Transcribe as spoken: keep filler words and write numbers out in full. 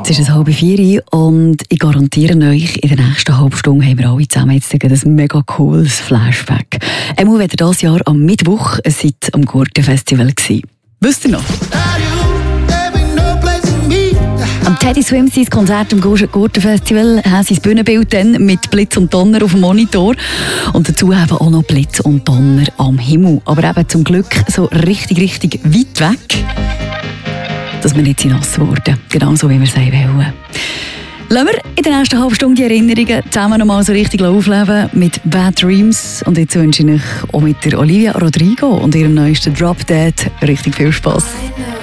Es ist ein halb vier und ich garantiere euch, in der nächsten halben Stunde haben wir alle zusammen jetzt ein mega cooles Flashback. Einmal wieder dieses Jahr am Mittwoch seid am Gurten-Festival gewesen. Wisst ihr noch? Am Teddy Swims sein Konzert am Gurten-Festival haben sie das Bühnenbild dann mit Blitz und Donner auf dem Monitor und dazu eben auch noch Blitz und Donner am Himmel. Aber eben zum Glück so richtig, richtig weit weg, dass wir nicht nass wurden. Genauso wie wir es wollen. Lassen wir in der nächsten halben Stunde die Erinnerungen zusammen noch mal so richtig aufleben mit Bad Dreams. Und jetzt wünsche ich euch auch mit der Olivia Rodrigo und ihrem neuesten Drop Dead richtig viel Spass.